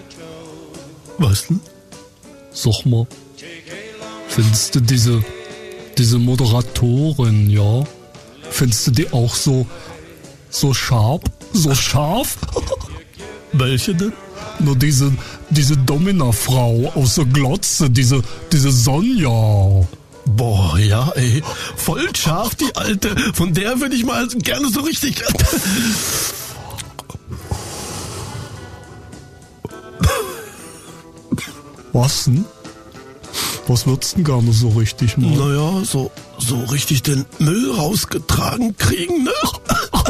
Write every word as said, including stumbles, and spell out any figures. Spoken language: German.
Was denn? Sag mal, findest du diese, diese Moderatorin, ja? Findest du die auch so, so scharf? So scharf? Welche denn? Nur diese, diese Domina-Frau aus der Glotze, diese, diese Sonja. Boah, ja, ey. Voll scharf, die Alte. Von der würde ich mal gerne so richtig... Was denn? Was würdest du denn gerne so richtig machen? Naja, so, so richtig den Müll rausgetragen kriegen, ne?